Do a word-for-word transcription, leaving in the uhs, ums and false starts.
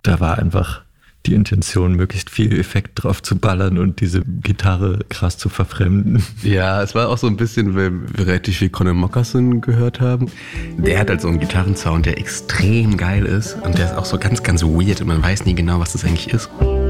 Da war einfach die Intention, möglichst viel Effekt drauf zu ballern und diese Gitarre krass zu verfremden. Ja, es war auch so ein bisschen, weil wir relativ viel Conor Moccasin gehört haben. Der hat halt so einen Gitarrensound, der extrem geil ist und der ist auch so ganz, ganz weird und man weiß nie genau, was das eigentlich ist.